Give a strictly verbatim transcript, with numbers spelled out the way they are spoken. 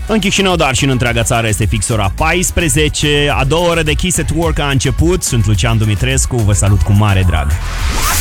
În Chișinău, dar și în întreaga țară este fix ora paisprezece. A doua oră de Kiss at Work a început. Sunt Lucian Dumitrescu, vă salut cu mare drag.